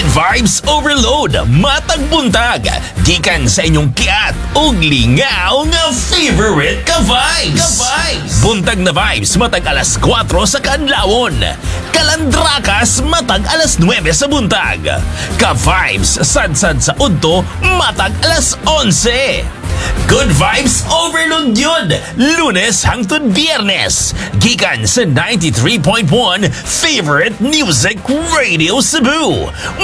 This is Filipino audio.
Vibes Overload, matag buntag, gikan sa inyong kiat ug lingaw nga favorite ka-vibes. Buntag na vibes matag alas 4 sa kaadlawon. Kalandrakas matag alas 9 sa buntag. Ka-vibes sadsad sa udto matag alas 11. Good Vibes Overload yun! Lunes hangtod Biyernes. Gikan sa 93.1 Favorite Music Radio Cebu.